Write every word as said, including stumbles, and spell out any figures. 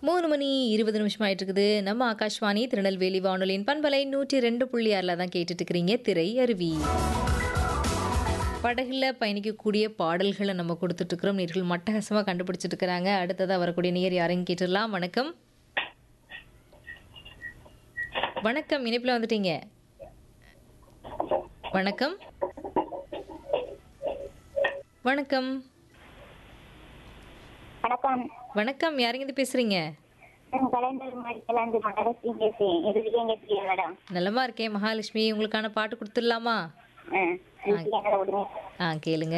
மூணு மணி இருபது நிமிஷம் ஆயிட்டு இருக்குது. நம்ம ஆகாஷ்வாணி திருநெல்வேலி வானொலியின் பண்பலை நூற்றி ரெண்டு புள்ளி ஆறுல தான் கேட்டுட்டு இருக்கிறீங்க திரை அருவி. படகுல பயணிக்கக்கூடிய பாடல்களை நம்ம கொடுத்துட்டு இருக்கிறோம். நேர்கள் மட்டகசமா கண்டுபிடிச்சிட்டு இருக்கிறாங்க. அடுத்ததா வரக்கூடிய நேயர் யாரையும் கேட்டுடலாம். வணக்கம். வணக்கம், இணைப்புல வந்துட்டீங்க. வணக்கம் வணக்கம் வணக்கம். வணக்கம், யாருங்க இது பேசுறீங்க? நான் கலைஞர் மாடிக்கலாந்து மகாலட்சுமி பேசுறேன். எப்படி இருக்கீங்க மேடம்? நலமா இருக்கேன் மகாலட்சுமி. உங்களுக்கான பாட்டு கொடுத்துடலாமா? ஆ, ஆ கேளுங்க.